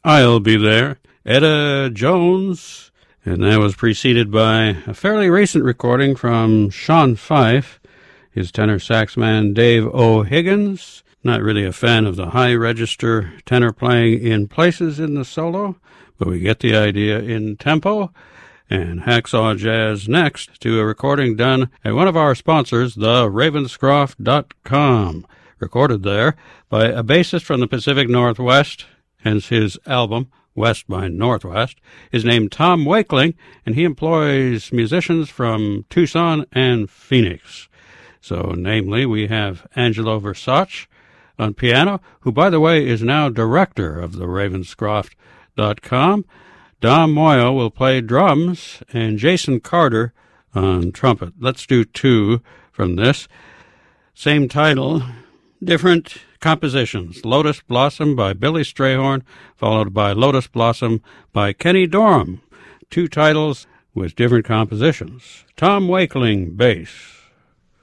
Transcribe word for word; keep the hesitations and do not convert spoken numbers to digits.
I'll Be There, Etta Jones, and that was preceded by a fairly recent recording from Sean Fife, his tenor sax man Dave O'Higgins. Not really a fan of the high register tenor playing in places in the solo, but we get the idea in tempo. And Hacksaw Jazz next to a recording done at one of our sponsors, the Ravenscroft dot com. Recorded there by a bassist from the Pacific Northwest, hence his album, West by Northwest, is named Tom Wakeling, and he employs musicians from Tucson and Phoenix. So, namely, we have Angelo Versace on piano, who, by the way, is now director of the Ravenscroft dot com. Dom Moyle will play drums, and Jason Carter on trumpet. Let's do two from this. Same title, different compositions. Lotus Blossom by Billy Strayhorn, followed by Lotus Blossom by Kenny Dorham. Two titles with different compositions. Tom Wakeling, bass.